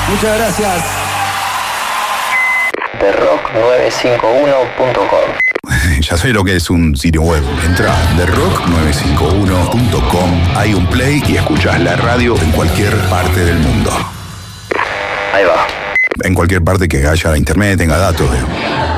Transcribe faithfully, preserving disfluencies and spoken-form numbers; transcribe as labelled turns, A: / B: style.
A: Muchas gracias.
B: The rock nueve cinco uno punto com.
C: Ya sé lo que es un sitio web. Entra a the rock nueve cinco uno punto com, hay un play y escuchás la radio en cualquier parte del mundo.
B: Ahí va.
C: En cualquier parte que haya internet, tenga datos. ¿eh?